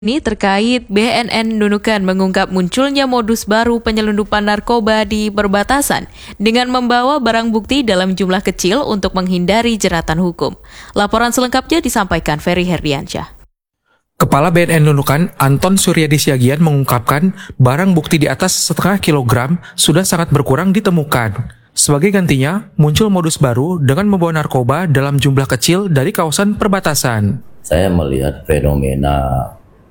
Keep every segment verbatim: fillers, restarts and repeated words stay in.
Ini terkait B N N Nunukan mengungkap munculnya modus baru penyelundupan narkoba di perbatasan dengan membawa barang bukti dalam jumlah kecil untuk menghindari jeratan hukum. Laporan selengkapnya disampaikan Ferry Herdiansyah. Kepala B N N Nunukan, Anton Suryadi Siagian mengungkapkan barang bukti di atas setengah kilogram sudah sangat berkurang ditemukan. Sebagai gantinya, muncul modus baru dengan membawa narkoba dalam jumlah kecil dari kawasan perbatasan. Saya melihat fenomena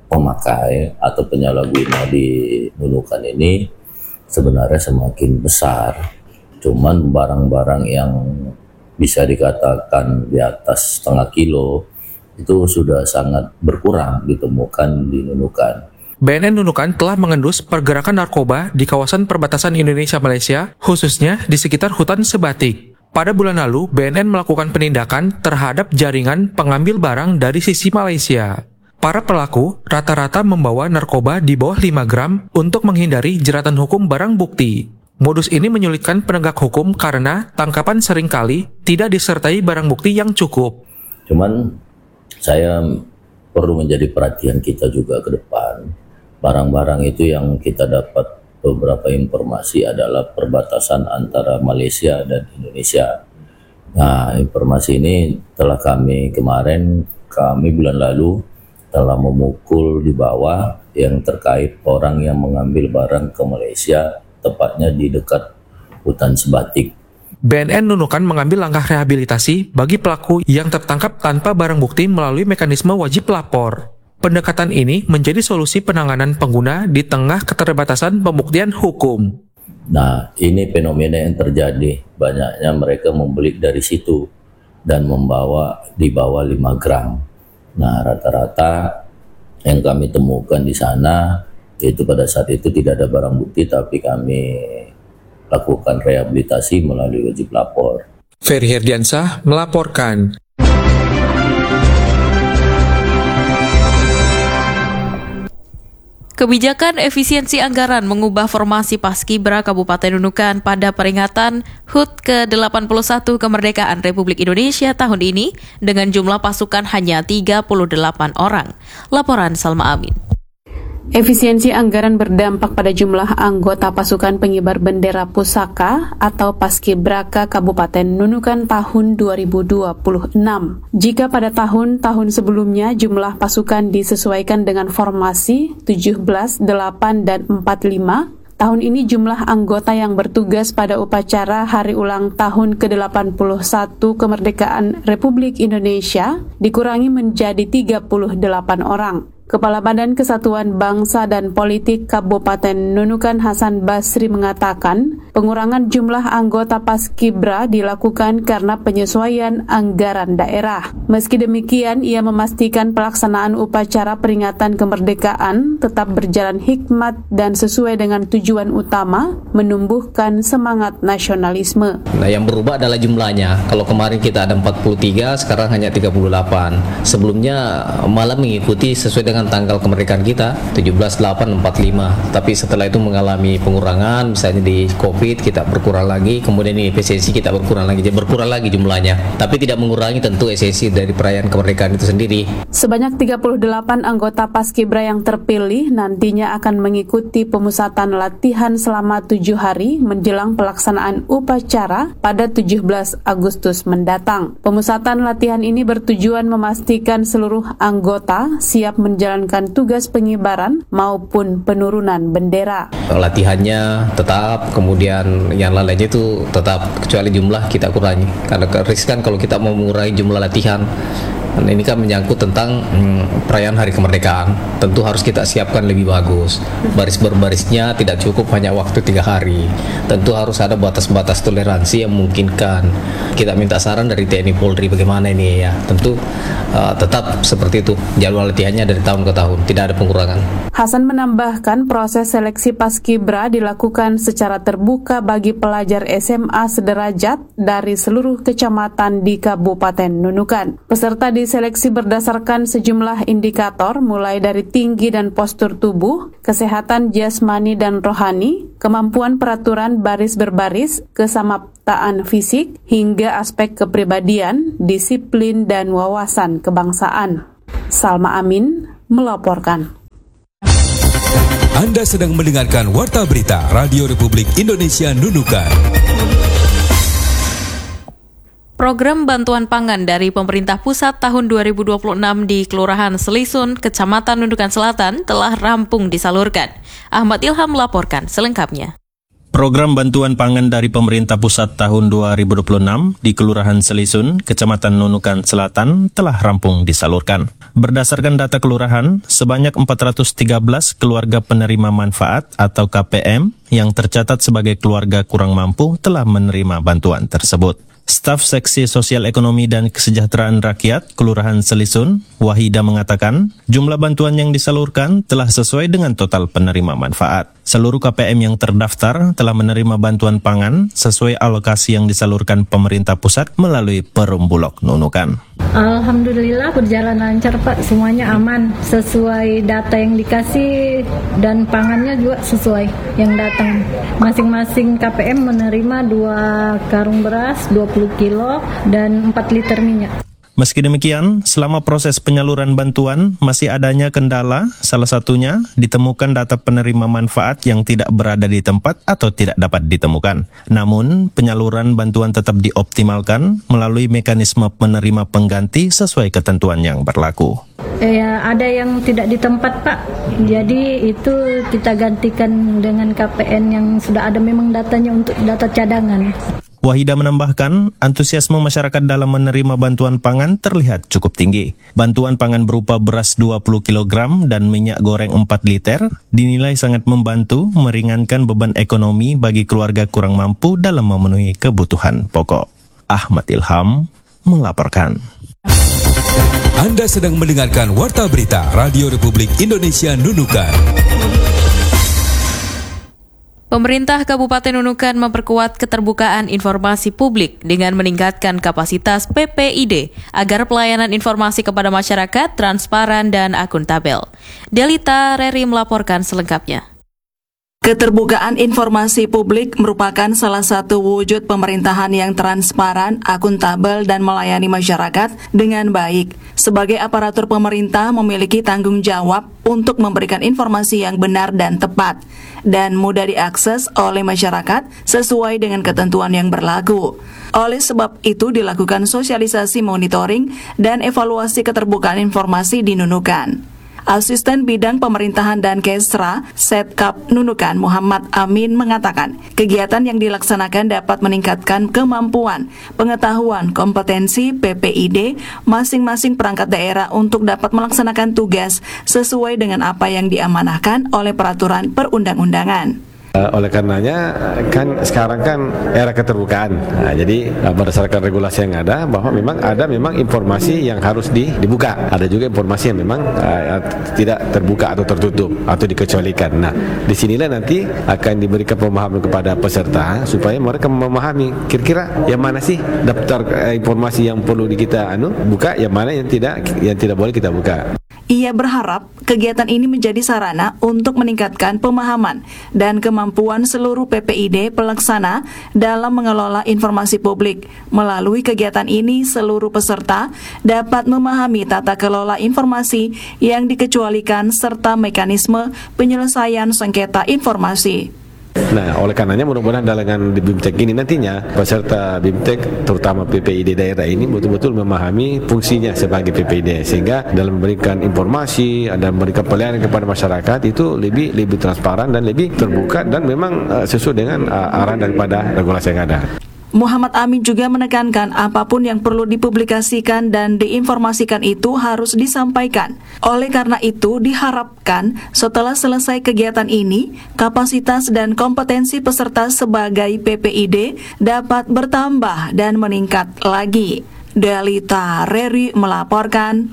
pemakai atau penyalahguna di Nunukan ini sebenarnya semakin besar. Cuman barang-barang yang bisa dikatakan di atas setengah kilo itu sudah sangat berkurang ditemukan di Nunukan. B N N Nunukan telah mengendus pergerakan narkoba di kawasan perbatasan Indonesia-Malaysia, khususnya di sekitar hutan Sebatik. Pada bulan lalu, B N N melakukan penindakan terhadap jaringan pengambil barang dari sisi Malaysia. Para pelaku rata-rata membawa narkoba di bawah lima gram untuk menghindari jeratan hukum barang bukti. Modus ini menyulitkan penegak hukum karena tangkapan seringkali tidak disertai barang bukti yang cukup. Cuman saya perlu menjadi perhatian kita juga ke depan. Barang-barang itu yang kita dapat beberapa informasi adalah perbatasan antara Malaysia dan Indonesia. Nah, informasi ini telah kami kemarin, kami bulan lalu telah memukul di bawah yang terkait orang yang mengambil barang ke Malaysia, tepatnya di dekat hutan Sebatik. B N N Nunukan mengambil langkah rehabilitasi bagi pelaku yang tertangkap tanpa barang bukti melalui mekanisme wajib lapor. Pendekatan ini menjadi solusi penanganan pengguna di tengah keterbatasan pembuktian hukum. Nah, ini fenomena yang terjadi. Banyaknya mereka membeli dari situ dan membawa di bawah lima gram. Nah, rata-rata yang kami temukan di sana, itu pada saat itu tidak ada barang bukti, tapi kami lakukan rehabilitasi melalui wajib lapor. Ferry Herdiansyah melaporkan. Kebijakan efisiensi anggaran mengubah formasi Paskibra Kabupaten Nunukan pada peringatan H U T ke delapan puluh satu Kemerdekaan Republik Indonesia tahun ini dengan jumlah pasukan hanya tiga puluh delapan orang. Laporan Salma Amin. Efisiensi anggaran berdampak pada jumlah anggota pasukan pengibar bendera pusaka atau Paskibraka Kabupaten Nunukan tahun dua ribu dua puluh enam. Jika pada tahun-tahun sebelumnya jumlah pasukan disesuaikan dengan formasi tujuh belas, delapan, dan empat puluh lima, tahun ini jumlah anggota yang bertugas pada upacara hari ulang tahun ke delapan puluh satu Kemerdekaan Republik Indonesia dikurangi menjadi tiga puluh delapan orang. Kepala Badan Kesatuan Bangsa dan Politik Kabupaten Nunukan Hasan Basri mengatakan, pengurangan jumlah anggota Paskibra dilakukan karena penyesuaian anggaran daerah. Meski demikian, ia memastikan pelaksanaan upacara peringatan kemerdekaan tetap berjalan hikmat dan sesuai dengan tujuan utama, menumbuhkan semangat nasionalisme. Nah, yang berubah adalah jumlahnya. Kalau kemarin kita ada empat puluh tiga, sekarang hanya tiga puluh delapan. Sebelumnya malah mengikuti sesuai dengan tanggal kemerdekaan kita tujuh belas, delapan, empat puluh lima, tapi setelah itu mengalami pengurangan, misalnya di Covid kita berkurang lagi, kemudian di efisiensi kita berkurang lagi, jadi berkurang lagi jumlahnya, tapi tidak mengurangi tentu esensi dari perayaan kemerdekaan itu sendiri. Sebanyak tiga puluh delapan anggota Paskibra yang terpilih nantinya akan mengikuti pemusatan latihan selama tujuh hari menjelang pelaksanaan upacara pada tujuh belas Agustus mendatang. Pemusatan latihan ini bertujuan memastikan seluruh anggota siap menjalankan menjalankan tugas pengibaran maupun penurunan bendera. Latihannya tetap, kemudian yang lainnya itu tetap, kecuali jumlah kita kurangi. Karena riskan kalau kita mau mengurangi jumlah latihan. Dan ini kan menyangkut tentang hmm, perayaan hari kemerdekaan. Tentu harus kita siapkan lebih bagus. Baris berbarisnya tidak cukup hanya waktu tiga hari. Tentu harus ada batas-batas toleransi yang memungkinkan. Kita minta saran dari T N I Polri bagaimana ini ya. Tentu uh, tetap seperti itu. Jadwal latihannya dari tahun ke tahun, tidak ada pengurangan. Hasan menambahkan proses seleksi Paskibra dilakukan secara terbuka bagi pelajar S M A sederajat dari seluruh kecamatan di Kabupaten Nunukan. Peserta diseleksi berdasarkan sejumlah indikator mulai dari tinggi dan postur tubuh, kesehatan jasmani dan rohani, kemampuan peraturan baris berbaris, kesamaptaan fisik, hingga aspek kepribadian, disiplin, dan wawasan kebangsaan. Salma Amin melaporkan. Anda sedang mendengarkan Warta Berita Radio Republik Indonesia Nunukan. Program bantuan pangan dari pemerintah pusat tahun dua ribu dua puluh enam di Kelurahan Selisun, Kecamatan Nunukan Selatan telah rampung disalurkan. Ahmad Ilham melaporkan selengkapnya. Program bantuan pangan dari pemerintah pusat tahun dua ribu dua puluh enam di Kelurahan Selisun, Kecamatan Nunukan Selatan telah rampung disalurkan. Berdasarkan data kelurahan, sebanyak empat ratus tiga belas keluarga penerima manfaat atau K P M yang tercatat sebagai keluarga kurang mampu telah menerima bantuan tersebut. Staf Seksi Sosial Ekonomi dan Kesejahteraan Rakyat Kelurahan Selisun, Wahida mengatakan, jumlah bantuan yang disalurkan telah sesuai dengan total penerima manfaat. Seluruh K P M yang terdaftar telah menerima bantuan pangan sesuai alokasi yang disalurkan pemerintah pusat melalui Perum Bulog Nunukan. Alhamdulillah berjalan lancar Pak, semuanya aman sesuai data yang dikasih dan pangannya juga sesuai yang datang. Masing-masing K P M menerima dua karung beras, dua puluh kilo dan empat liter minyak. Meski demikian, selama proses penyaluran bantuan masih adanya kendala, salah satunya ditemukan data penerima manfaat yang tidak berada di tempat atau tidak dapat ditemukan. Namun, penyaluran bantuan tetap dioptimalkan melalui mekanisme penerima pengganti sesuai ketentuan yang berlaku. Ya, ada yang tidak di tempat Pak, jadi itu kita gantikan dengan K P N yang sudah ada memang datanya untuk data cadangan. Wahida menambahkan, antusiasme masyarakat dalam menerima bantuan pangan terlihat cukup tinggi. Bantuan pangan berupa beras dua puluh kilogram dan minyak goreng empat liter dinilai sangat membantu meringankan beban ekonomi bagi keluarga kurang mampu dalam memenuhi kebutuhan pokok. Ahmad Ilham melaporkan. Anda sedang mendengarkan Warta Berita Radio Republik Indonesia Nunukan. Pemerintah Kabupaten Nunukan memperkuat keterbukaan informasi publik dengan meningkatkan kapasitas P P I D agar pelayanan informasi kepada masyarakat transparan dan akuntabel. Delita Reri melaporkan selengkapnya. Keterbukaan informasi publik merupakan salah satu wujud pemerintahan yang transparan, akuntabel, dan melayani masyarakat dengan baik. Sebagai aparatur pemerintah memiliki tanggung jawab untuk memberikan informasi yang benar dan tepat, dan mudah diakses oleh masyarakat sesuai dengan ketentuan yang berlaku. Oleh sebab itu dilakukan sosialisasi monitoring dan evaluasi keterbukaan informasi di Nunukan. Asisten Bidang Pemerintahan dan Kesra, Setkap Nunukan Muhammad Amin mengatakan, kegiatan yang dilaksanakan dapat meningkatkan kemampuan, pengetahuan, kompetensi P P I D masing-masing perangkat daerah untuk dapat melaksanakan tugas sesuai dengan apa yang diamanahkan oleh peraturan perundang-undangan. Uh, oleh karenanya kan sekarang kan era keterbukaan, nah, jadi uh, berdasarkan regulasi yang ada bahwa memang ada memang informasi yang harus di, dibuka, ada juga informasi yang memang uh, tidak terbuka atau tertutup atau dikecualikan. Nah, disinilah nanti akan diberikan pemahaman kepada peserta supaya mereka memahami kira-kira yang mana sih daftar uh, informasi yang perlu di kita anu buka, yang mana yang tidak yang tidak boleh kita buka. Ia berharap kegiatan ini menjadi sarana untuk meningkatkan pemahaman dan kemampuan seluruh P P I D pelaksana dalam mengelola informasi publik. Melalui kegiatan ini, seluruh peserta dapat memahami tata kelola informasi yang dikecualikan serta mekanisme penyelesaian sengketa informasi. Nah, oleh karenanya mudah-mudahan dengan di BIMTEK ini nantinya peserta BIMTEK terutama P P I D daerah ini betul-betul memahami fungsinya sebagai P P I D sehingga dalam memberikan informasi dan memberikan pelayanan kepada masyarakat itu lebih lebih transparan dan lebih terbuka dan memang uh, sesuai dengan uh, arahan daripada regulasi yang ada. Muhammad Amin juga menekankan apapun yang perlu dipublikasikan dan diinformasikan itu harus disampaikan. Oleh karena itu, diharapkan setelah selesai kegiatan ini, kapasitas dan kompetensi peserta sebagai P P I D dapat bertambah dan meningkat lagi. Delita Reri melaporkan.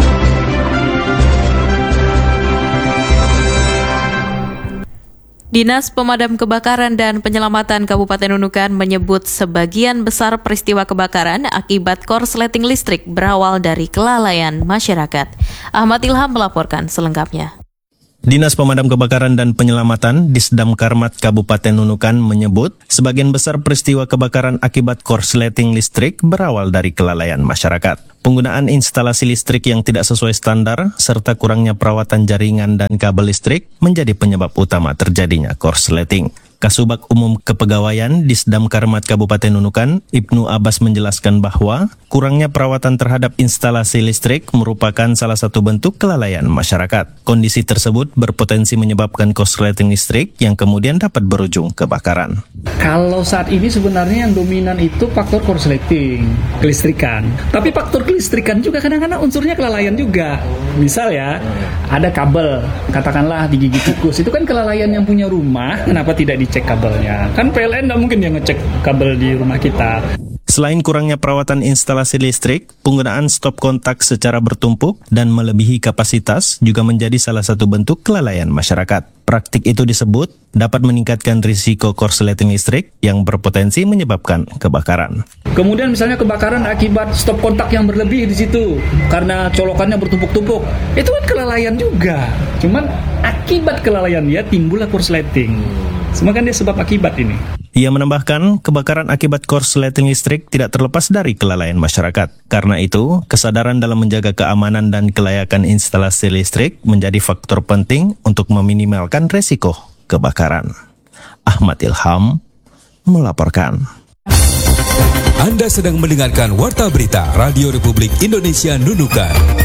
Dinas Pemadam Kebakaran dan Penyelamatan Kabupaten Nunukan menyebut sebagian besar peristiwa kebakaran akibat korsleting listrik berawal dari kelalaian masyarakat. Ahmad Ilham melaporkan selengkapnya. Dinas Pemadam Kebakaran dan Penyelamatan Disdamkarmat Kabupaten Nunukan menyebut sebagian besar peristiwa kebakaran akibat korsleting listrik berawal dari kelalaian masyarakat. Penggunaan instalasi listrik yang tidak sesuai standar serta kurangnya perawatan jaringan dan kabel listrik menjadi penyebab utama terjadinya korsleting. Kasubag Umum Kepegawaian Disdamkarmat Kabupaten Nunukan, Ibnu Abbas menjelaskan bahwa kurangnya perawatan terhadap instalasi listrik merupakan salah satu bentuk kelalaian masyarakat. Kondisi tersebut berpotensi menyebabkan korsleting listrik yang kemudian dapat berujung kebakaran. Kalau saat ini sebenarnya yang dominan itu faktor korsleting, kelistrikan. Tapi faktor kelistrikan juga kadang-kadang unsurnya kelalaian juga. Misal ya, ada kabel, katakanlah digigit tikus, itu kan kelalaian yang punya rumah, kenapa tidak dicek kabelnya? Kan P L N nggak mungkin dia ngecek kabel di rumah kita. Selain kurangnya perawatan instalasi listrik, penggunaan stop kontak secara bertumpuk dan melebihi kapasitas juga menjadi salah satu bentuk kelalaian masyarakat. Praktik itu disebut dapat meningkatkan risiko korsleting listrik yang berpotensi menyebabkan kebakaran. Kemudian misalnya kebakaran akibat stop kontak yang berlebih di situ karena colokannya bertumpuk-tumpuk. Itu kan kelalaian juga. Cuman akibat kelalaian dia timbullah korsleting. Semua kan dia sebab akibat ini. Ia menambahkan, kebakaran akibat korsleting listrik tidak terlepas dari kelalaian masyarakat. Karena itu, kesadaran dalam menjaga keamanan dan kelayakan instalasi listrik menjadi faktor penting untuk meminimalkan resiko kebakaran. Ahmad Ilham melaporkan. Anda sedang mendengarkan Warta Berita Radio Republik Indonesia Nunukan.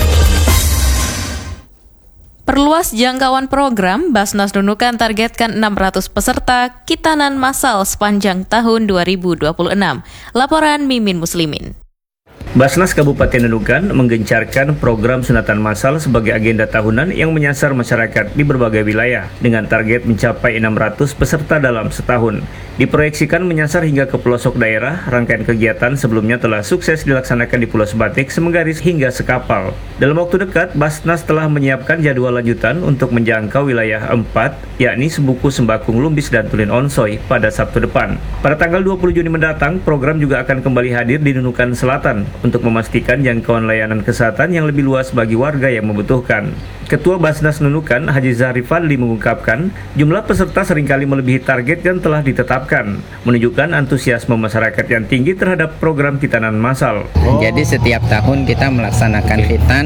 Perluas jangkauan program, Basnas Nunukan targetkan enam ratus peserta kitanan massal sepanjang tahun dua ribu dua puluh enam. Laporan Mimin Muslimin. Basnas Kabupaten Nunukan menggencarkan program sunatan massal sebagai agenda tahunan yang menyasar masyarakat di berbagai wilayah dengan target mencapai enam ratus peserta dalam setahun. Diproyeksikan menyasar hingga ke pelosok daerah. Rangkaian kegiatan sebelumnya telah sukses dilaksanakan di Pulau Sebatik, Semenggaris hingga Sekapal. Dalam waktu dekat, Basnas telah menyiapkan jadwal lanjutan untuk menjangkau wilayah empat, yakni Sebuku, Sembakung, Lumbis, dan Tulin Onsoy pada Sabtu depan. Pada tanggal dua puluh Juni mendatang, program juga akan kembali hadir di Nunukan Selatan untuk memastikan jangkauan layanan kesehatan yang lebih luas bagi warga yang membutuhkan. Ketua Basnas Nunukan, Haji Zahri Fadli mengungkapkan, jumlah peserta seringkali melebihi target yang telah ditetapkan, menunjukkan antusiasme masyarakat yang tinggi terhadap program khitanan massal. Oh. Jadi setiap tahun kita melaksanakan khitan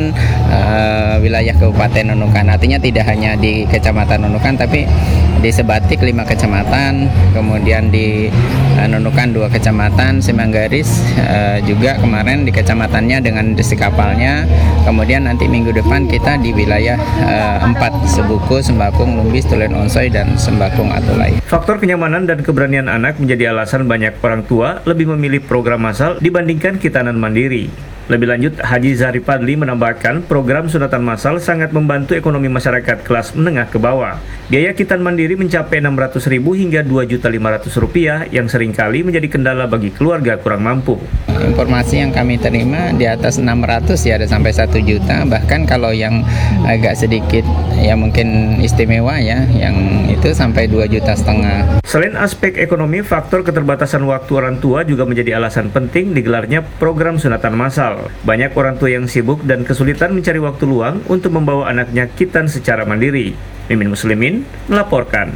uh, wilayah Kabupaten Nunukan. Artinya tidak hanya di Kecamatan Nunukan, tapi di Sebatik lima kecamatan, kemudian di uh, Nunukan dua kecamatan, Semenggaris uh, juga kemarin di kecamatannya dengan distrik kapalnya. Kemudian nanti minggu depan kita di wilayah uh, empat, Sebuku, Sembakung, Lumbis, Tulin Onsoy, dan Sembakung Atulai. Faktor kenyamanan dan keberanian anak menjadi alasan banyak orang tua lebih memilih program massal dibandingkan khitanan mandiri. Lebih lanjut, Haji Zahri Fadli menambahkan program sunatan massal sangat membantu ekonomi masyarakat kelas menengah ke bawah. Biaya khitan mandiri mencapai enam ratus ribu hingga dua juta lima ratus rupiah yang seringkali menjadi kendala bagi keluarga kurang mampu. Informasi yang kami terima di atas enam ratus ya ada sampai satu juta, bahkan kalau yang agak sedikit ya mungkin istimewa ya, yang itu sampai dua juta setengah. Selain aspek ekonomi, faktor keterbatasan waktu orang tua juga menjadi alasan penting digelarnya program sunatan massal. Banyak orang tua yang sibuk dan kesulitan mencari waktu luang untuk membawa anaknya khitan secara mandiri. Mimin Muslimin melaporkan.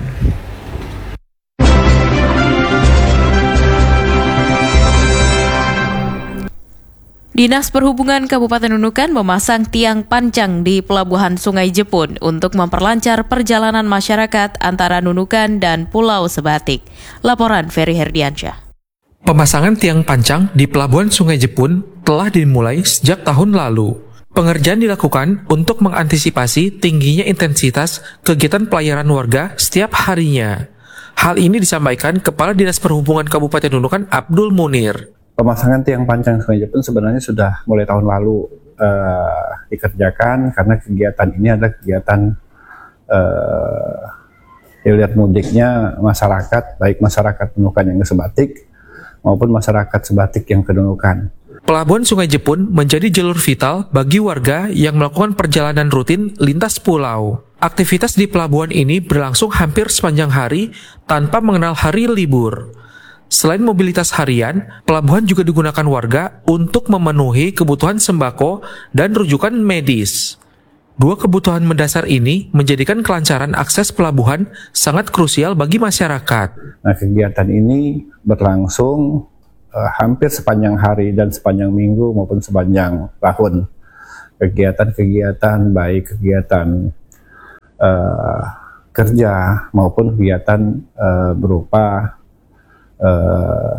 Dinas Perhubungan Kabupaten Nunukan memasang tiang pancang di Pelabuhan Sungai Jepun untuk memperlancar perjalanan masyarakat antara Nunukan dan Pulau Sebatik. Laporan Ferry Herdiansyah. Pemasangan tiang pancang di Pelabuhan Sungai Jepun telah dimulai sejak tahun lalu. Pengerjaan dilakukan untuk mengantisipasi tingginya intensitas kegiatan pelayaran warga setiap harinya. Hal ini disampaikan Kepala Dinas Perhubungan Kabupaten Nunukan Abdul Munir. Pemasangan tiang pancang Sungai Jepun sebenarnya sudah mulai tahun lalu uh, dikerjakan karena kegiatan ini adalah kegiatan uh, hilir mudiknya masyarakat, baik masyarakat Nunukan yang ke Sebatik maupun masyarakat Sebatik yang ke Nunukan. Pelabuhan Sungai Jepun menjadi jalur vital bagi warga yang melakukan perjalanan rutin lintas pulau. Aktivitas di pelabuhan ini berlangsung hampir sepanjang hari tanpa mengenal hari libur. Selain mobilitas harian, pelabuhan juga digunakan warga untuk memenuhi kebutuhan sembako dan rujukan medis. Dua kebutuhan mendasar ini menjadikan kelancaran akses pelabuhan sangat krusial bagi masyarakat. Nah, kegiatan ini berlangsung uh, hampir sepanjang hari dan sepanjang minggu maupun sepanjang tahun. Kegiatan-kegiatan baik kegiatan uh, kerja maupun kegiatan uh, berupa uh,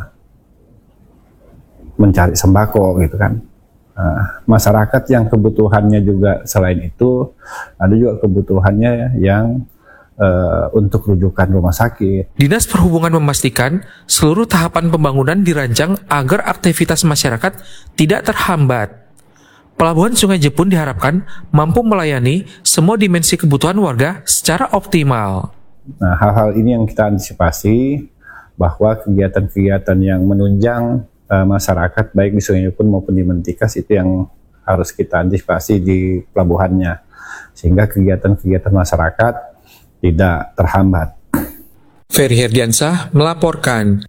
mencari sembako gitu kan. Nah, masyarakat yang kebutuhannya juga selain itu ada juga kebutuhannya yang uh, untuk rujukan rumah sakit. Dinas Perhubungan memastikan seluruh tahapan pembangunan dirancang agar aktivitas masyarakat tidak terhambat. Pelabuhan Sungai Jepun diharapkan mampu melayani semua dimensi kebutuhan warga secara optimal. Nah, hal-hal ini yang kita antisipasi bahwa kegiatan-kegiatan yang menunjang masyarakat baik di Sungai Jepun maupun di Mentikas itu yang harus kita antisipasi di pelabuhannya sehingga kegiatan-kegiatan masyarakat tidak terhambat. Ferry Herdiansah melaporkan.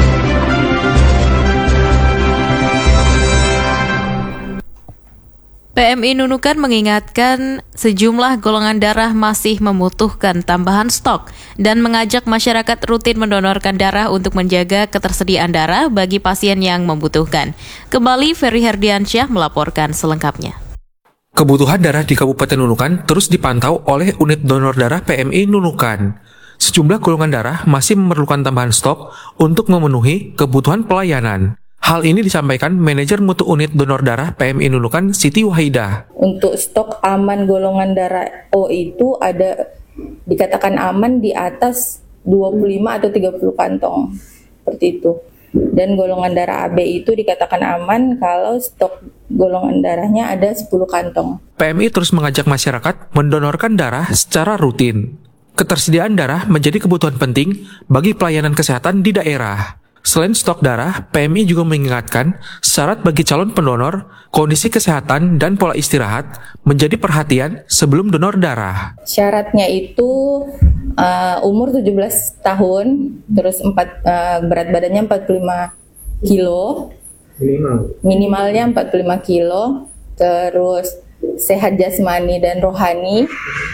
P M I Nunukan mengingatkan sejumlah golongan darah masih membutuhkan tambahan stok dan mengajak masyarakat rutin mendonorkan darah untuk menjaga ketersediaan darah bagi pasien yang membutuhkan. Kembali Ferry Herdiansyah melaporkan selengkapnya. Kebutuhan darah di Kabupaten Nunukan terus dipantau oleh unit donor darah P M I Nunukan. Sejumlah golongan darah masih memerlukan tambahan stok untuk memenuhi kebutuhan pelayanan. Hal ini disampaikan Manajer Mutu Unit Donor Darah P M I Nunukan Siti Wahidah. Untuk stok aman golongan darah O itu ada dikatakan aman di atas dua puluh lima atau tiga puluh kantong. Seperti itu. Dan golongan darah A B itu dikatakan aman kalau stok golongan darahnya ada sepuluh kantong. P M I terus mengajak masyarakat mendonorkan darah secara rutin. Ketersediaan darah menjadi kebutuhan penting bagi pelayanan kesehatan di daerah. Selain stok darah, P M I juga mengingatkan syarat bagi calon pendonor, kondisi kesehatan dan pola istirahat menjadi perhatian sebelum donor darah. Syaratnya itu uh, umur tujuh belas tahun, terus empat, uh, berat badannya empat puluh lima kilo, minimal. minimalnya empat puluh lima kilo, terus sehat jasmani dan rohani,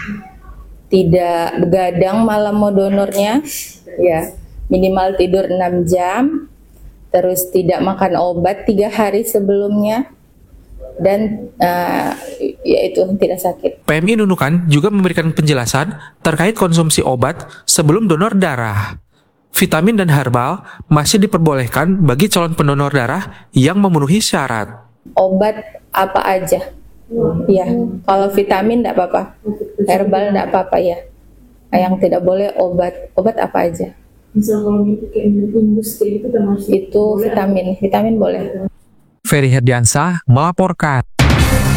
tidak begadang malam mau donornya, ya. Minimal tidur enam jam, terus tidak makan obat tiga hari sebelumnya, dan uh, yaitu tidak sakit. P M I Nunukan juga memberikan penjelasan terkait konsumsi obat sebelum donor darah. Vitamin dan herbal masih diperbolehkan bagi calon pendonor darah yang memenuhi syarat. Obat apa aja? Ya, kalau vitamin tidak apa-apa, herbal tidak apa-apa ya. Yang tidak boleh obat, obat apa aja? Misal kalau itu kayak imbus kayak itu termasuk itu vitamin, vitamin boleh. Ferry Herdiansah melaporkan.